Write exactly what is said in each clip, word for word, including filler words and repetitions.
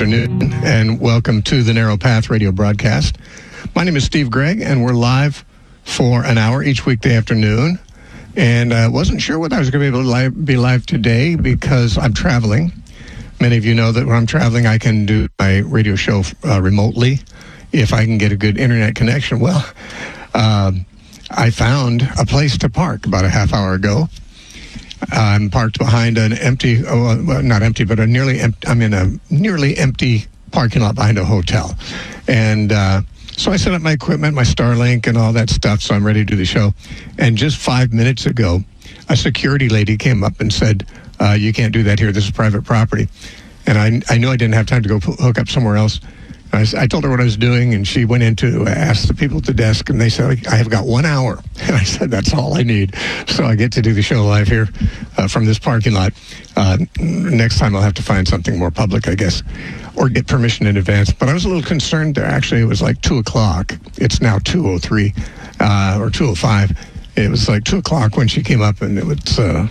afternoon, and welcome to the Narrow Path radio broadcast. My name is Steve Gregg, and we're live for an hour each weekday afternoon. And I uh, wasn't sure whether I was going to be able to live, be live today because I'm traveling. Many of you know that when I'm traveling, I can do my radio show uh, remotely if I can get a good internet connection. Well, uh, I found a place to park about a half hour ago. I'm parked behind an empty, oh, well, not empty, but a nearly empty, I'm in a nearly empty parking lot behind a hotel. And uh, so I set up my equipment, my Starlink and all that stuff, so I'm ready to do the show. And just five minutes ago, a security lady came up and said, uh, you can't do that here. This is private property. And I, I knew I didn't have time to go hook up somewhere else. I, I told her what I was doing, and she went in to ask the people at the desk, and they said, I have got one hour. And I said, that's all I need. So I get to do the show live here uh, from this parking lot. Uh, next time I'll have to find something more public, I guess, or get permission in advance. But I was a little concerned there. Actually, it was like two o'clock. It's now two oh three uh, or two oh five. It was like two o'clock when she came up, and it was... Uh,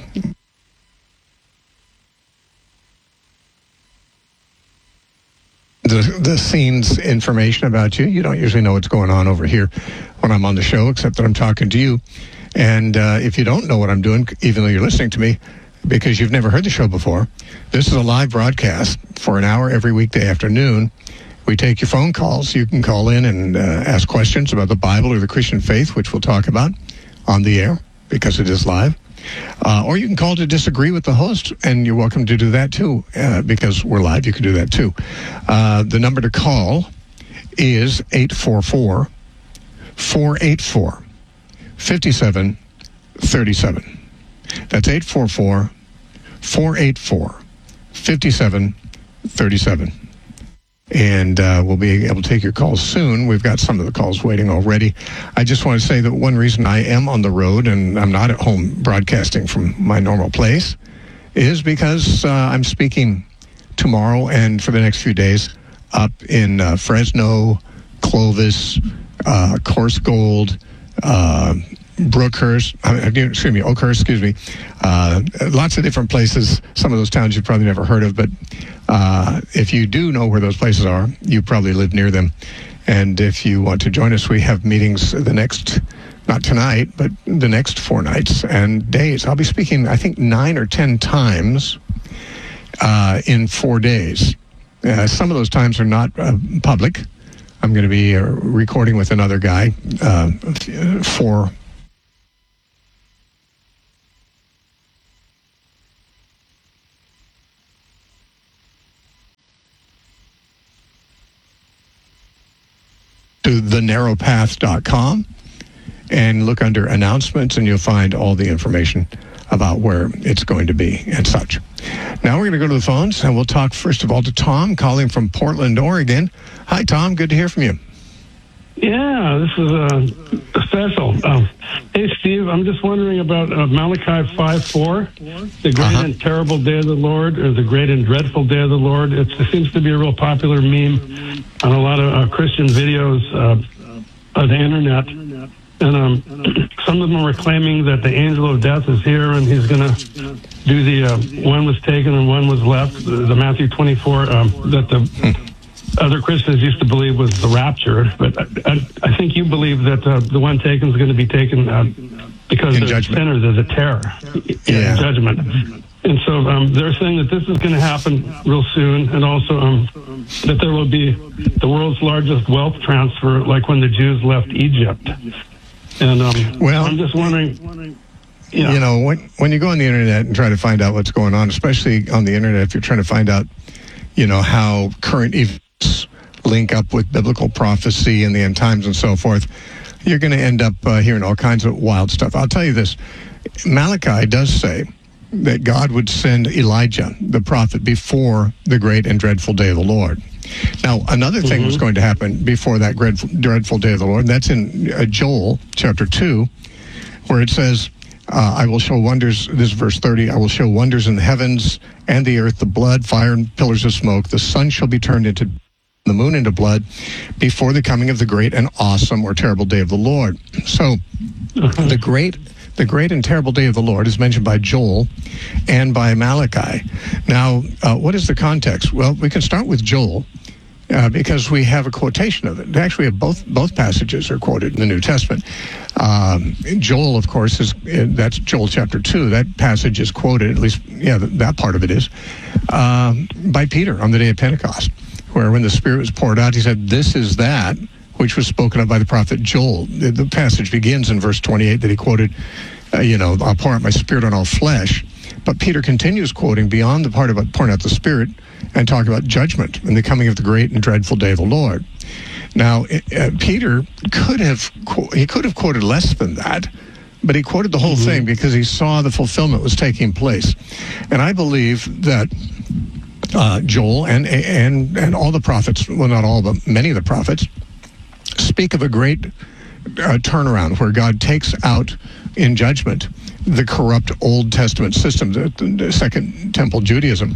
The, the scene's information about you. You don't usually know what's going on over here when I'm on the show, except that I'm talking to you. And uh, if you don't know what I'm doing, even though you're listening to me, because you've never heard the show before, this is a live broadcast for an hour every weekday afternoon. We take your phone calls. You can call in and uh, ask questions about the Bible or the Christian faith, which we'll talk about on the air because it is live. Uh, or you can call to disagree with the host, and you're welcome to do that too, uh, because we're live. You can do that too. Uh, the number to call is eight four four, four eight four, five seven three seven. That's eight four four, four eight four, five seven three seven. And uh, we'll be able to take your calls soon. We've got some of the calls waiting already. I just want to say that one reason I am on the road and I'm not at home broadcasting from my normal place is because uh, I'm speaking tomorrow and for the next few days up in uh, Fresno, Clovis, uh, Coarse Gold, uh, Brookhurst, uh, excuse me, Oakhurst, excuse me, uh, lots of different places. Some of those towns you've probably never heard of, but uh, if you do know where those places are, you probably live near them. And if you want to join us, we have meetings the next, not tonight, but the next four nights and days. I'll be speaking, I think, nine or ten times uh, in four days. Uh, some of those times are not uh, public. I'm going to be uh, recording with another guy uh, for to the narrow path dot com and look under announcements, and you'll find all the information about where it's going to be and such. Now we're going to go to the phones, and we'll talk first of all to Tom, calling from Portland, Oregon. Hi, Tom. Good to hear from you. Yeah, this is uh, special. Um, hey, Steve, I'm just wondering about uh, Malachi five four, the great uh-huh. and terrible day of the Lord, or the great and dreadful day of the Lord. It's, it seems to be a real popular meme on a lot of uh, Christian videos uh, on the internet. And um, some of them are claiming that the angel of death is here and he's going to do the uh, one was taken and one was left, the, the Matthew twenty-four, um, that the other Christians used to believe was the rapture. But I, I, I think you believe that uh, the one taken is going to be taken uh, because in they're judgment. sinners, there's a terror yeah. in judgment. And so um, they're saying that this is going to happen real soon, and also um, that there will be the world's largest wealth transfer, like when the Jews left Egypt. And um, well, I'm just wondering, you know, you know when, when you go on the internet and try to find out what's going on, especially on the internet, if you're trying to find out, you know, how current events link up with biblical prophecy and the end times and so forth, you're going to end up uh, hearing all kinds of wild stuff. I'll tell you this. Malachi does say that God would send Elijah, the prophet, before the great and dreadful day of the Lord. Now, another thing mm-hmm. was going to happen before that dreadful, dreadful day of the Lord, and that's in uh, Joel chapter two, where it says, uh, I will show wonders, this is verse thirty, I will show wonders in the heavens and the earth, the blood, fire, and pillars of smoke. The sun shall be turned into the moon into blood before the coming of the great and awesome or terrible day of the Lord. So, the great the great and terrible day of the Lord is mentioned by Joel and by Malachi. Now, uh, what is the context? Well, we can start with Joel. Uh, because we have a quotation of it. Actually, both both passages are quoted in the New Testament. Um, Joel, of course, is that's Joel chapter two. That passage is quoted, at least, yeah, that part of it is, um, by Peter on the day of Pentecost, where when the Spirit was poured out, he said, "This is that which was spoken of by the prophet Joel." The, the passage begins in verse twenty-eight that he quoted, uh, you know, "I'll pour out my Spirit on all flesh." But Peter continues quoting beyond the part about pouring out the Spirit and talking about judgment and the coming of the great and dreadful day of the Lord. Now, uh, Peter could have he could have quoted less than that, but he quoted the whole mm-hmm. thing because he saw the fulfillment was taking place. And I believe that uh, Joel and and and all the prophets, well, not all, but many of the prophets, speak of a great uh, turnaround where God takes out in judgment the corrupt Old Testament system, the, the Second Temple Judaism,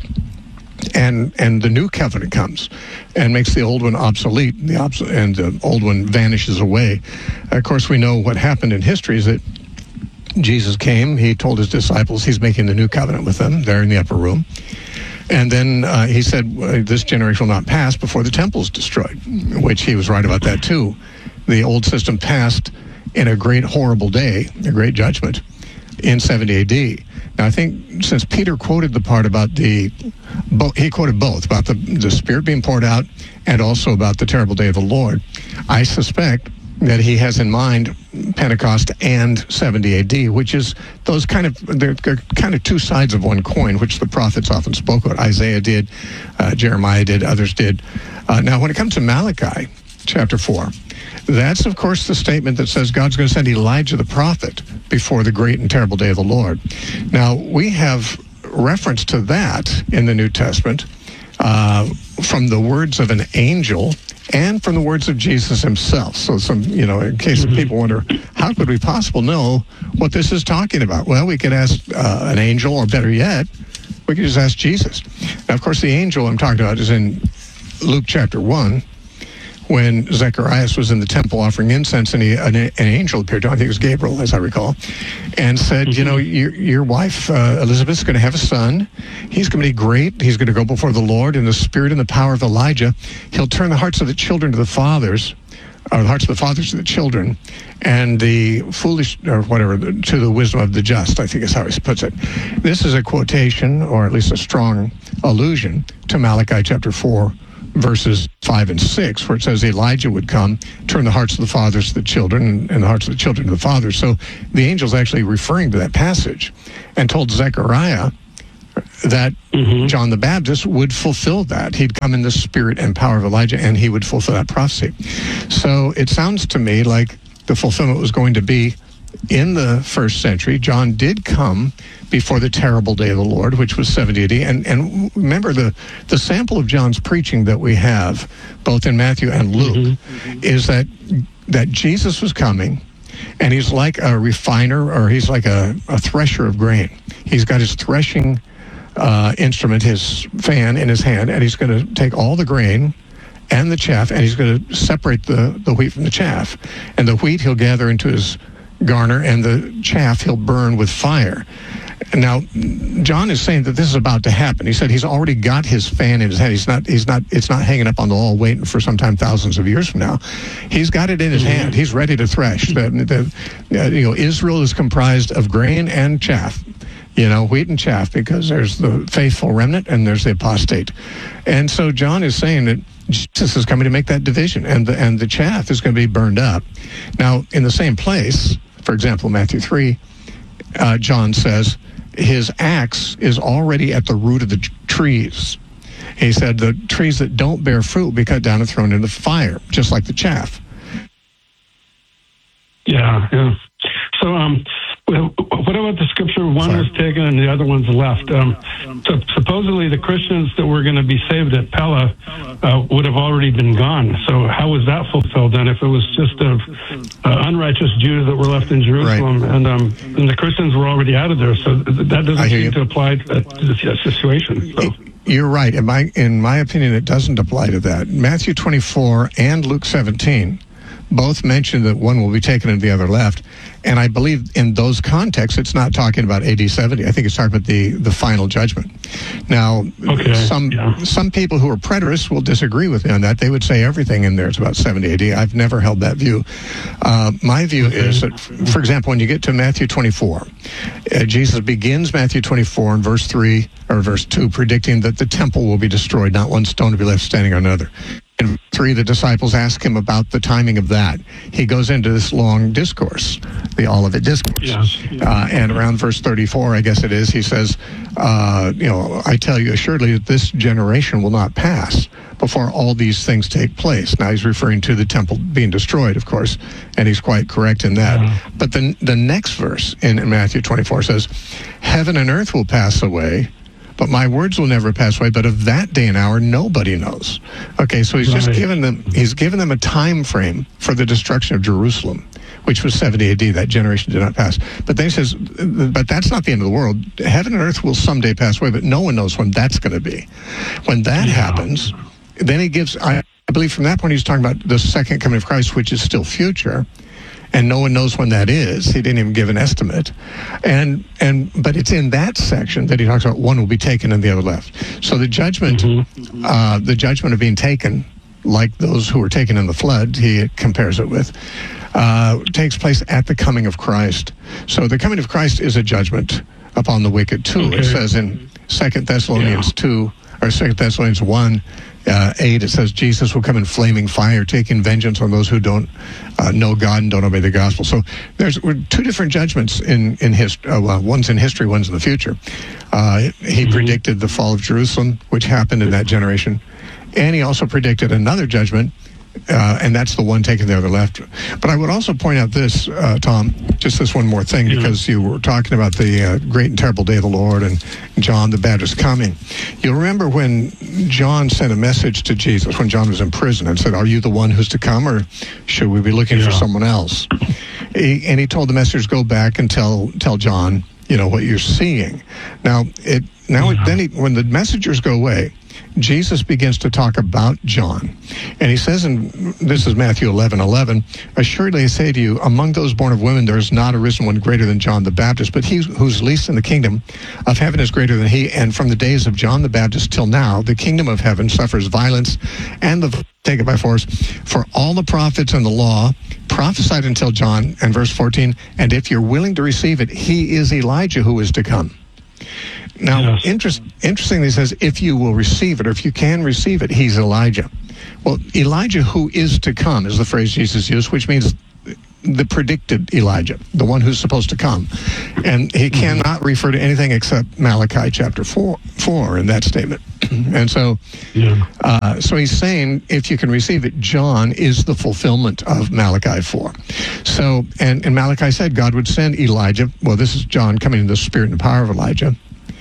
and and the new covenant comes and makes the old one obsolete, the obs- and the old one vanishes away. Of course, we know what happened in history is that Jesus came, he told his disciples he's making the new covenant with them there in the upper room. And then uh, he said, this generation will not pass before the temple is destroyed, which he was right about that too. The old system passed in a great horrible day, a great judgment, in seventy A D. Now, I think since Peter quoted the part about the, bo- he quoted both, about the, the Spirit being poured out and also about the terrible day of the Lord, I suspect that he has in mind Pentecost and seventy A D, which is those kind of, they're, they're kind of two sides of one coin, which the prophets often spoke about. Isaiah did, uh, Jeremiah did, others did. Uh, now, when it comes to Malachi, chapter four, that's, of course, the statement that says God's going to send Elijah the prophet before the great and terrible day of the Lord. Now, we have reference to that in the New Testament uh, from the words of an angel and from the words of Jesus himself. So, some, you know, in case mm-hmm. people wonder, how could we possibly know what this is talking about? Well, we could ask uh, an angel, or better yet, we could just ask Jesus. Now, of course, the angel I'm talking about is in Luke chapter one, when Zacharias was in the temple offering incense, and he, an, an angel appeared to him, I think it was Gabriel, as I recall, and said, mm-hmm. you know, your, your wife, uh, Elizabeth, is going to have a son. He's going to be great. He's going to go before the Lord in the spirit and the power of Elijah. He'll turn the hearts of the children to the fathers, or the hearts of the fathers to the children, and the foolish, or whatever, to the wisdom of the just, I think is how he puts it. This is a quotation, or at least a strong allusion, to Malachi chapter four, verses five and six, where it says Elijah would come, turn the hearts of the fathers to the children, and the hearts of the children to the fathers. So the angel's actually referring to that passage and told Zechariah that mm-hmm. John the Baptist would fulfill that. He'd come in the spirit and power of Elijah, and he would fulfill that prophecy. So it sounds to me like the fulfillment was going to be in the first century. John did come before the terrible day of the Lord, which was seventy A D. And, and remember, the, the sample of John's preaching that we have, both in Matthew and Luke, mm-hmm. is that that Jesus was coming, and he's like a refiner, or he's like a, a thresher of grain. He's got his threshing uh, instrument, his fan in his hand, and he's going to take all the grain and the chaff, and he's going to separate the, the wheat from the chaff. And the wheat he'll gather into his garner, and the chaff he'll burn with fire. Now, John is saying that this is about to happen. He said he's already got his fan in his hand. He's not, he's not, it's not hanging up on the wall waiting for sometime thousands of years from now. He's got it in his mm-hmm. hand. He's ready to thresh. The, the, uh, you know, Israel is comprised of grain and chaff. You know, wheat and chaff, because there's the faithful remnant and there's the apostate. And so John is saying that Jesus is coming to make that division, and the, and the chaff is going to be burned up. Now, in the same place, for example, Matthew three, uh, John says, his axe is already at the root of the trees. He said the trees that don't bear fruit will be cut down and thrown into the fire, just like the chaff. Yeah, yeah. So, um, what about the scripture? One Sorry. was taken and the other one's left. Um, so supposedly the Christians that were going to be saved at Pella uh, would have already been gone. So how was that fulfilled then if it was just of uh, unrighteous Jews that were left in Jerusalem, right. and um, and the Christians were already out of there? So that doesn't seem you. to apply to that, to the situation. So. You're right. In my, in my opinion, it doesn't apply to that. Matthew twenty-four and Luke seventeen both mention that one will be taken and the other left. And I believe in those contexts, it's not talking about A D seventy. I think it's talking about the, the final judgment. Now, okay, some yeah. some people who are preterists will disagree with me on that. They would say everything in there is about seventy A D. I've never held that view. Uh, my view okay. is that, for example, when you get to Matthew twenty-four, uh, Jesus begins Matthew twenty-four in verse three or verse two, predicting that the temple will be destroyed, not one stone to be left standing on another. In three, the disciples ask him about the timing of that. He goes into this long discourse, the Olivet Discourse. Yes. Uh, and around verse thirty-four, I guess it is, he says, uh, you know, I tell you assuredly that this generation will not pass before all these things take place. Now, he's referring to the temple being destroyed, of course, and he's quite correct in that. Yeah. But the, the next verse in, in Matthew twenty-four says, heaven and earth will pass away, but my words will never pass away. But of that day and hour, nobody knows. Okay, so he's right. just given them, he's given them a time frame for the destruction of Jerusalem, which was seventy A D. That generation did not pass. But then he says, but that's not the end of the world. Heaven and earth will someday pass away, but no one knows when that's going to be. When that yeah. happens, then he gives, I believe from that point, he's talking about the second coming of Christ, which is still future. And no one knows when that is. He didn't even give an estimate. And and but it's in that section that he talks about one will be taken and the other left. So the judgment, mm-hmm. uh, the judgment of being taken, like those who were taken in the flood, he compares it with, uh, takes place at the coming of Christ. So the coming of Christ is a judgment upon the wicked too. Okay. It says in Second Thessalonians yeah. two, or Second Thessalonians one, Uh, eight, it says Jesus will come in flaming fire, taking vengeance on those who don't uh, know God and don't obey the gospel. So there's two different judgments in in history. Uh, well, one's in history, one's in the future. Uh, he mm-hmm. predicted the fall of Jerusalem, which happened in that generation, and he also predicted another judgment. Uh, and that's the one taken the other left. But I would also point out this, uh, Tom, just this one more thing, yeah. because you were talking about the uh, great and terrible day of the Lord and John the Baptist coming. You'll remember when John sent a message to Jesus, when John was in prison, and said, are you the one who's to come, or should we be looking yeah. for someone else? He, and he told the messengers, go back and tell tell John, you know, what you're seeing. Now, it now yeah. then he, when the messengers go away, Jesus begins to talk about John. And he says, in this is Matthew eleven eleven, assuredly I say to you, among those born of women there is not arisen one greater than John the Baptist, but he who's least in the kingdom of heaven is greater than he. And from the days of John the Baptist till now, the kingdom of heaven suffers violence, and the take it by force. For all the prophets and the law prophesied until John, and verse fourteen, and if you're willing to receive it, he is Elijah who is to come. Now, yes. interest, interestingly, it says, if you will receive it, or if you can receive it, he's Elijah. Well, Elijah who is to come is the phrase Jesus used, which means the predicted Elijah, the one who's supposed to come. And he cannot refer to anything except Malachi chapter four, four in that statement. And so, yeah. uh, so he's saying, if you can receive it, John is the fulfillment of Malachi four. So, and, and Malachi said God would send Elijah. Well, this is John coming in the spirit and power of Elijah.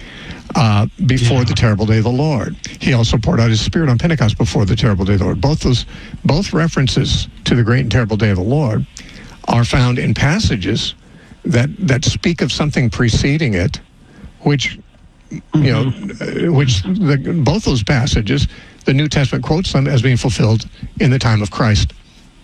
Uh, before yeah. the terrible day of the Lord. He also poured out his spirit on Pentecost before the terrible day of the Lord. Both those, both references to the great and terrible day of the Lord are found in passages that that speak of something preceding it, which, you know, mm-hmm. which the, both those passages, the New Testament quotes them as being fulfilled in the time of Christ.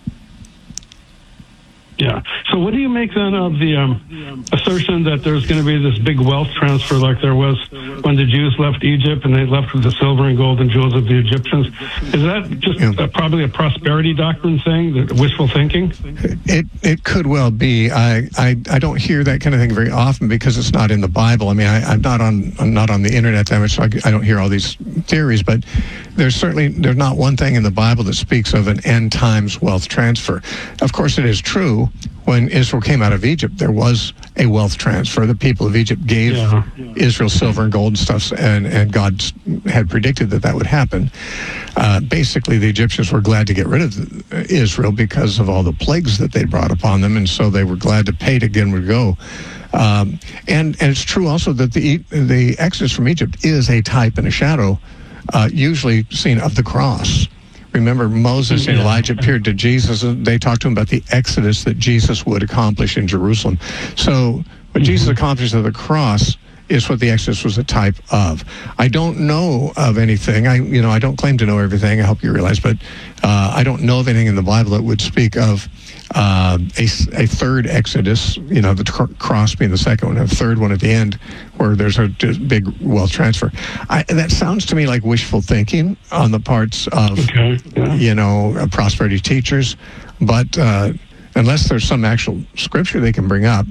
Yeah. So what do you make then of the um, assertion that there's going to be this big wealth transfer like there was when the Jews left Egypt and they left with the silver and gold and jewels of the Egyptians? Is that just yeah. a, probably a prosperity doctrine thing, that wishful thinking? It it could well be. I, I, I don't hear that kind of thing very often because it's not in the Bible. I mean, I, I'm not on I'm not on the internet that much, so I, I don't hear all these theories. But there's certainly there's not one thing in the Bible that speaks of an end times wealth transfer. Of course, it is true. When Israel came out of Egypt, there was a wealth transfer. The people of Egypt gave yeah, yeah. Israel silver and gold and stuff, and, and God had predicted that that would happen. Uh, basically, the Egyptians were glad to get rid of Israel because of all the plagues that they brought upon them, and so they were glad to pay to get them to go. Um, and, and it's true also that the the Exodus from Egypt is a type and a shadow, uh, usually seen of the cross. Remember, Moses and Elijah appeared to Jesus, and they talked to him about the exodus that Jesus would accomplish in Jerusalem. So what mm-hmm. Jesus accomplished at the cross is what the Exodus was a type of. I don't know of anything. I, you know, I don't claim to know everything. I hope you realize, but uh, I don't know of anything in the Bible that would speak of uh, a, a third Exodus. You know, the cr- cross being the second one, and a third one at the end, where there's a big wealth transfer. I, that sounds to me like wishful thinking on the parts of, okay, yeah. you know, uh, prosperity teachers, but uh, unless there's some actual scripture they can bring up.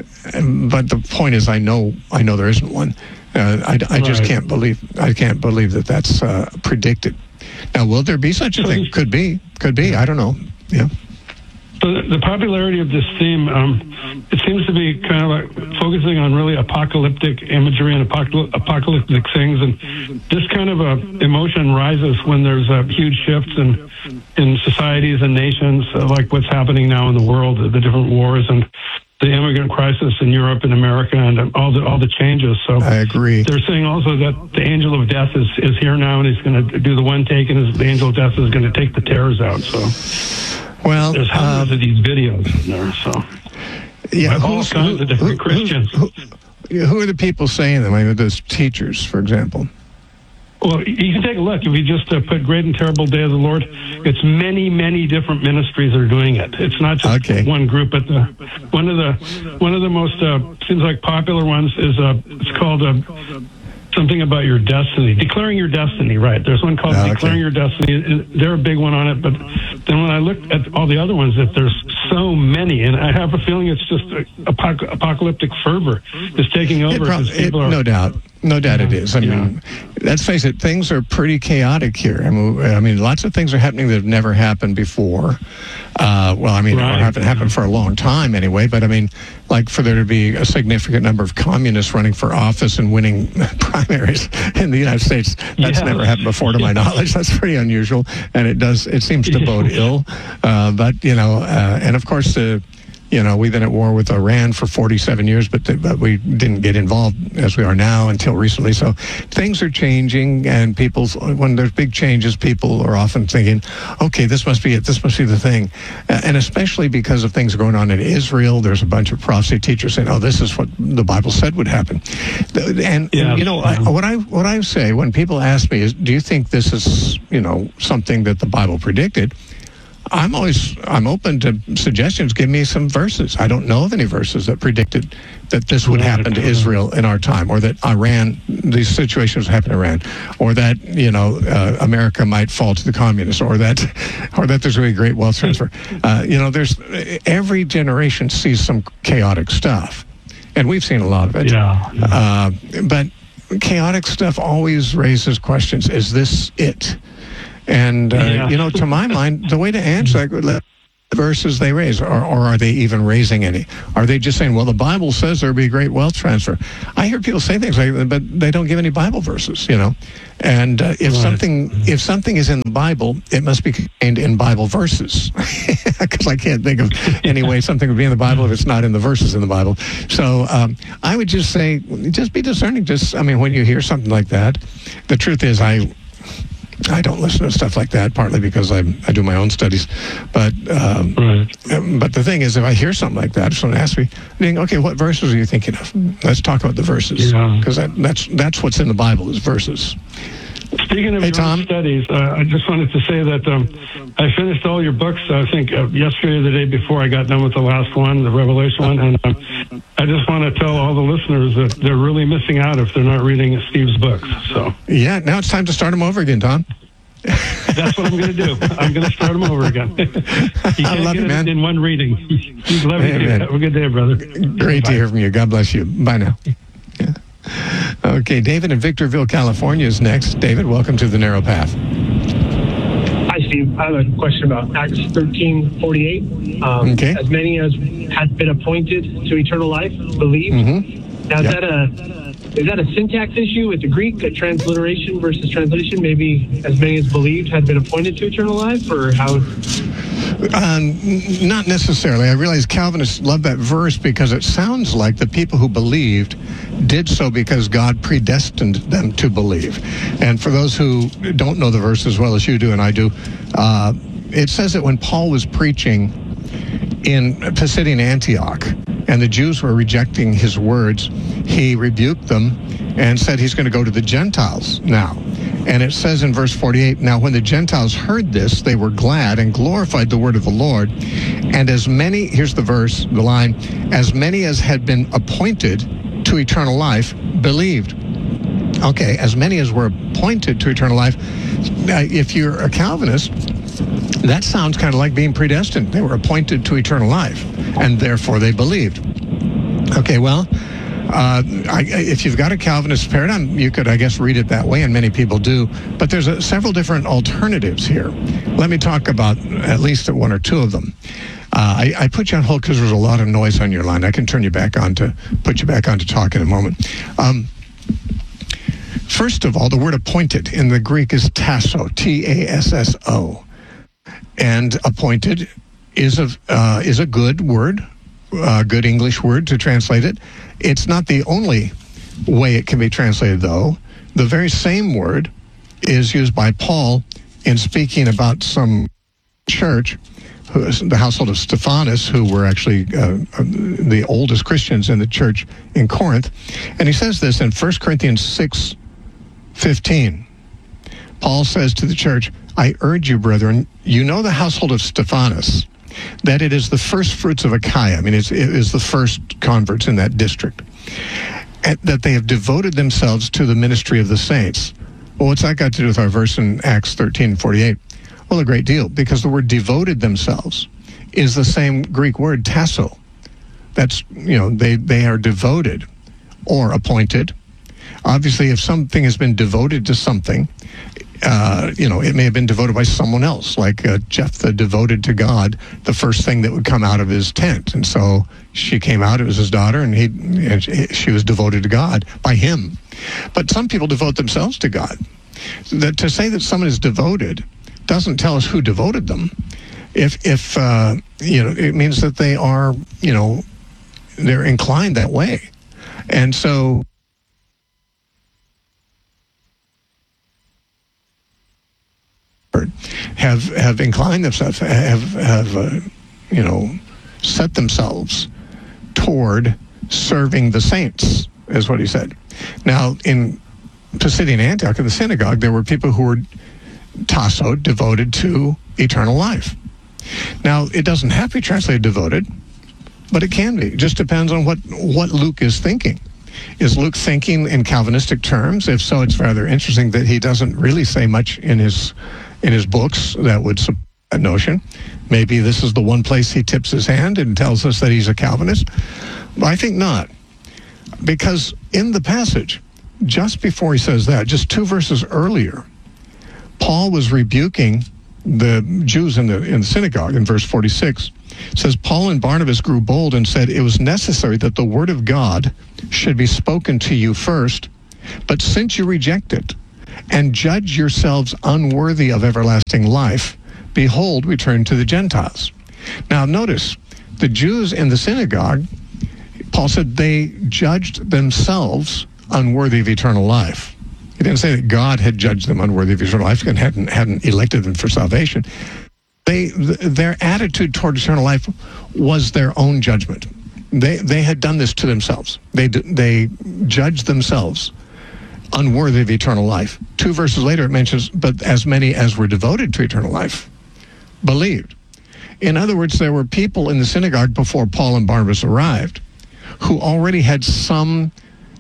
But the point is, I know, I know there isn't one. Uh, I, I just Right. can't believe, I can't believe that that's uh, predicted. Now, will there be such a So thing? this- Could be, could be. I don't know. Yeah. So the, the popularity of this theme, um, it seems to be kind of like focusing on really apocalyptic imagery and apocalyptic, apocalyptic things, and this kind of a emotion rises when there's uh, huge shifts in in societies and nations, uh, like what's happening now in the world, the different wars and the immigrant crisis in Europe and America, and all the all the changes. So I agree. they're saying also that the angel of death is, is here now, and he's going to do the one take, and his, the angel of death is going to take the terrors out. So Well, there's hundreds uh, of these videos in there. So yeah, by all who's- kinds of different Christians. Who, who, who are the people saying them? I mean, those teachers, for example. Well, you can take a look. If you just uh, put Great and Terrible Day of the Lord, it's many, many different ministries are doing it. It's not just Okay. one group, but the, one of the one of the most uh, seems like popular ones is uh, it's called uh, something about your destiny, declaring your destiny. Right? There's one called Oh, okay. Declaring Your Destiny. They're a big one on it, but then when I look at all the other ones, that there's so many, and I have a feeling it's just uh, apoc- apocalyptic fervor is taking over It prob- because it- people are. no doubt. No doubt it is. I Yeah. mean, let's face it, things are pretty chaotic here. I mean, I mean lots of things are happening that have never happened before. Uh, well, I mean, Right. or haven't happened for a long time anyway, but I mean, like for there to be a significant number of communists running for office and winning primaries in the United States, that's Yeah. never happened before to my knowledge. That's pretty unusual, and it does, it seems to bode ill. Uh, but, you know, uh, and of course, the You know, we've been at war with Iran for forty-seven years, but the, but we didn't get involved as we are now until recently. So things are changing, and people's when there's big changes, people are often thinking, "Okay, this must be it. This must be the thing," uh, and especially because of things going on in Israel. There's a bunch of prophecy teachers saying, "Oh, this is what the Bible said would happen," The- and, Yeah. and you know I, what I what I say when people ask me is, "Do you think this is you know something that the Bible predicted?" I'm always I'm open to suggestions. Give me some verses. I don't know of any verses that predicted that this would happen to Israel in our time, or that Iran, these situations happen in Iran, or that you know uh, America might fall to the communists, or that, or that there's going to be great wealth transfer. Uh, you know, there's every generation sees some chaotic stuff, and we've seen a lot of it. Yeah. Uh, but chaotic stuff always raises questions. Is this it? And, uh, Yeah. you know, to my mind, the way to answer that, verses they raise, or, or are they even raising any? Are they just saying, well, the Bible says there'll be great wealth transfer? I hear people say things like that, but they don't give any Bible verses, you know. And uh, if Right. something if something is in the Bible, it must be contained in Bible verses, because I can't think of any way something would be in the Bible if it's not in the verses in the Bible. So um, I would just say, just be discerning. Just, I mean, when you hear something like that, the truth is, I. I don't listen to stuff like that, partly because I I do my own studies. But um, Right. um, but the thing is, if I hear something like that, if someone asks me, I think, okay, what verses are you thinking of? Let's talk about the verses, Yeah. because that, that's that's what's in the Bible is verses. Speaking of Hey, your Tom. own studies, uh, I just wanted to say that um, I finished all your books. I think uh, yesterday or the day before I got done with the last one, the Revelation one, and um, I just want to tell all the listeners that they're really missing out if they're not reading Steve's books. So Yeah, now it's time to start them over again, Tom. that's what I'm going to do. I'm going to start them over again. You can't love get you, it man. in one reading. You love you. Amen. Have a good day, brother. Great to Bye. hear from you. God bless you. Bye now. Yeah. Okay, David in Victorville, California is next. David, welcome to the Narrow Path. Hi, Steve. I have a question about Acts thirteen forty-eight. Um, Okay. As many as had been appointed to eternal life believed. Mm-hmm. Now, is Yep. that a is that a syntax issue with the Greek, a transliteration versus translation? Maybe as many as believed had been appointed to eternal life, or how? Um, n- not necessarily. I realize Calvinists love that verse because it sounds like the people who believed did so because God predestined them to believe. And for those who don't know the verse as well as you do and I do, uh, it says that when Paul was preaching in Pisidian Antioch, and the Jews were rejecting his words, he rebuked them and said he's going to go to the Gentiles now. And it says in verse forty-eight, now when the Gentiles heard this, they were glad and glorified the word of the Lord. And as many, here's the verse, the line, as many as had been appointed to eternal life believed. Okay, as many as were appointed to eternal life. Now, if you're a Calvinist, that sounds kind of like being predestined. They were appointed to eternal life, and therefore they believed. Okay, well, uh, I, if you've got a Calvinist paradigm, you could, I guess, read it that way, and many people do. But there's a, several different alternatives here. Let me talk about at least one or two of them. Uh, I, I put you on hold because there's a lot of noise on your line. I can turn you back on to put you back on to talk in a moment. Um, First of all, the word appointed in the Greek is tasso, T A S S O. And appointed is a, uh, is a good word, a good English word to translate it. It's not the only way it can be translated, though. The very same word is used by Paul in speaking about some church, who is the household of Stephanus, who were actually uh, the oldest Christians in the church in Corinth. And he says this in First Corinthians six fifteen. Paul says to the church, I urge you, brethren, you know the household of Stephanus, that it is the first fruits of Achaia. I mean, it's, it is the first converts in that district. And that they have devoted themselves to the ministry of the saints. Well, what's that got to do with our verse in Acts thirteen forty-eight? Well, a great deal, because the word devoted themselves is the same Greek word, tasso. That's, you know, they, they are devoted or appointed. Obviously, if something has been devoted to something, uh, you know, it may have been devoted by someone else, like uh, Jephthah devoted to God the first thing that would come out of his tent. And so she came out, it was his daughter, and, he, and she was devoted to God by him. But some people devote themselves to God. That, to say that someone is devoted doesn't tell us who devoted them. If, if uh, you know, it means that they are, you know, they're inclined that way. And so have have inclined themselves, have have uh, you know, set themselves toward serving the saints, is what he said. Now, in Pisidian Antioch, in the synagogue, there were people who were tasso, devoted to eternal life. Now, it doesn't have to be translated devoted, but it can be. It just depends on what what Luke is thinking. Is Luke thinking in Calvinistic terms? If so, it's rather interesting that he doesn't really say much in his in his books that would support that notion. Maybe this is the one place he tips his hand and tells us that he's a Calvinist. But I think not. Because in the passage, just before he says that, just two verses earlier, Paul was rebuking the Jews in the in the synagogue in verse forty-six. It says, Paul and Barnabas grew bold and said, it was necessary that the word of God should be spoken to you first, but since you reject it and judge yourselves unworthy of everlasting life, behold, we turn to the Gentiles. Now notice, the Jews in the synagogue, Paul said they judged themselves unworthy of eternal life. He didn't say that God had judged them unworthy of eternal life and hadn't, hadn't elected them for salvation. They, th- their attitude toward eternal life was their own judgment. They they had done this to themselves. They they judged themselves unworthy of eternal life. Two verses later it mentions, but as many as were devoted to eternal life believed. In other words, there were people in the synagogue before Paul and Barnabas arrived who already had some,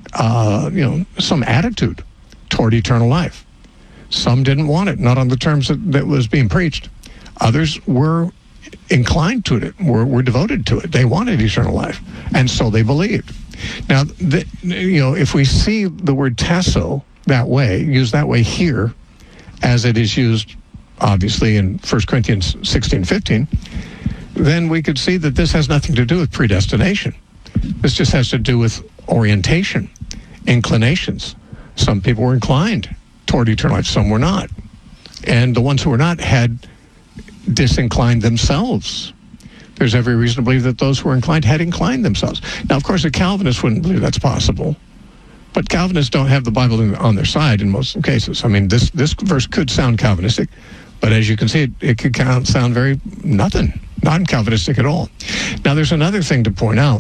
uh, you know, some attitude toward eternal life. Some didn't want it, not on the terms that, that was being preached. Others were inclined to it, were, were devoted to it. They wanted eternal life, and so they believed. Now, the, you know, if we see the word tasso that way, used that way here, as it is used, obviously, in First Corinthians sixteen fifteen, then we could see that this has nothing to do with predestination. This just has to do with orientation, inclinations. Some people were inclined toward eternal life, some were not. And the ones who were not had disinclined themselves. There's every reason to believe that those who were inclined had inclined themselves. Now, of course, a Calvinist wouldn't believe that's possible. But Calvinists don't have the Bible in, on their side in most cases. I mean, this, this verse could sound Calvinistic, but as you can see, it, it could sound very nothing, non-Calvinistic at all. Now, there's another thing to point out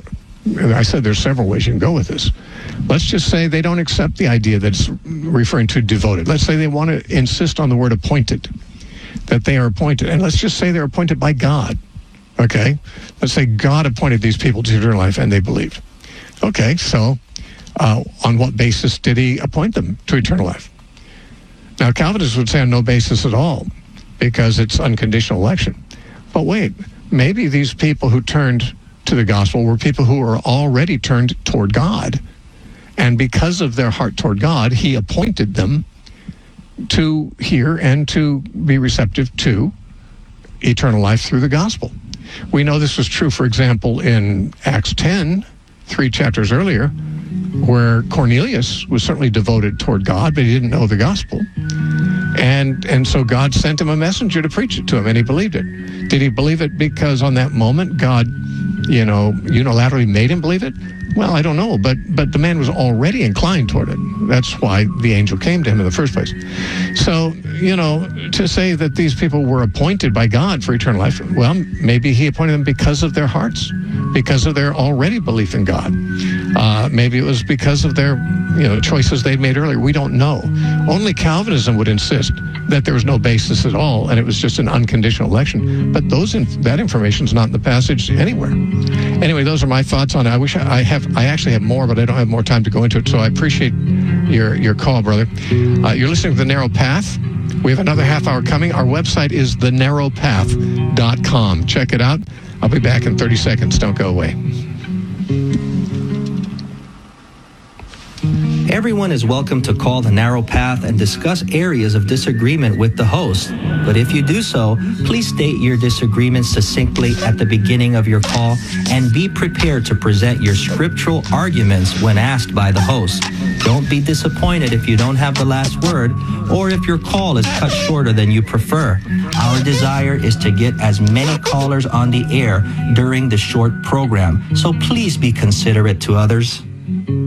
I said there's several ways you can go with this. Let's just say they don't accept the idea that it's referring to devoted. Let's say they want to insist on the word appointed, that they are appointed. And let's just say they're appointed by God. Okay? Let's say God appointed these people to eternal life and they believed. Okay, so uh, on what basis did he appoint them to eternal life? Now, Calvinists would say on no basis at all, because it's unconditional election. But wait, maybe these people who turned to the gospel were people who were already turned toward God. And because of their heart toward God, he appointed them to hear and to be receptive to eternal life through the gospel. We know this was true, for example, in Acts ten, three chapters earlier, where Cornelius was certainly devoted toward God, but he didn't know the gospel. And and so God sent him a messenger to preach it to him, and he believed it. Did he believe it because on that moment God, you know, unilaterally made him believe it? Well, I don't know, but but the man was already inclined toward it. That's why the angel came to him in the first place. So, you know, to say that these people were appointed by God for eternal life, well, maybe he appointed them because of their hearts, because of their already belief in God. Uh, maybe it was because of their, you know, choices they'd made earlier. We don't know. Only Calvinism would insist that there was no basis at all, and it was just an unconditional election. But those inf- that information is not in the passage anywhere. Anyway, those are my thoughts on it. I wish I, I have. I actually have more, but I don't have more time to go into it. So I appreciate your your call, brother. Uh, you're listening to The Narrow Path. We have another half hour coming. Our website is the narrow path dot com. Check it out. I'll be back in thirty seconds. Don't go away. Everyone is welcome to call The Narrow Path and discuss areas of disagreement with the host. But if you do so, please state your disagreements succinctly at the beginning of your call and be prepared to present your scriptural arguments when asked by the host. Don't be disappointed if you don't have the last word or if your call is cut shorter than you prefer. Our desire is to get as many callers on the air during the short program, so please be considerate to others.